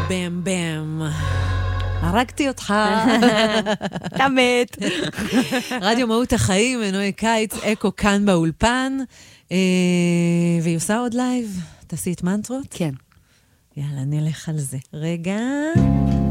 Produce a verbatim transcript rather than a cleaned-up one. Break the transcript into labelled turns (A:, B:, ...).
A: בם בם. הרגתי אותך.
B: אתה מת.
A: רדיו מהות החיים, מנועי קיץ, אקו כאן באולפן. והיא עושה עוד לייב. תעשי את מנטרות?
B: כן.
A: יאללה, נלך על זה. רגע.